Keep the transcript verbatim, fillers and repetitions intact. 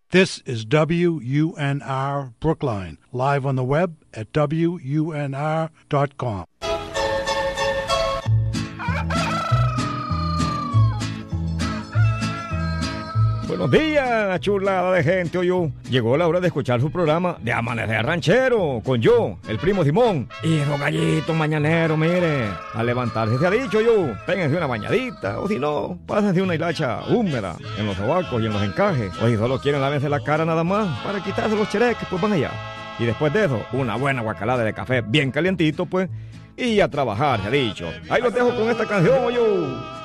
This is W U N R Brookline, live on the web at W U N R dot com. Buenos días, chulada de gente, oyo. Llegó la hora de escuchar su programa de Amanecer Ranchero, con yo, el primo Simón, y los gallitos mañaneros, mire. Al levantarse se ha dicho yo, péguense una bañadita, o si no, pásense una hilacha húmeda en los sobacos y en los encajes. O si solo quieren lávense la cara nada más, para quitarse los chereques, pues van allá. Y después de eso, una buena guacalada de café bien calientito, pues, y a trabajar, se ha dicho. Ahí los dejo con esta canción, oyo.